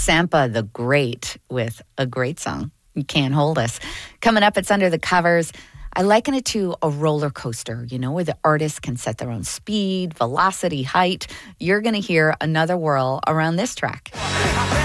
Sampa the Great with a great song, You Can't Hold Us. Coming up, it's Under the Covers. I liken it to a roller coaster, where the artist can set their own speed, velocity, height. You're going to hear another whirl around this track.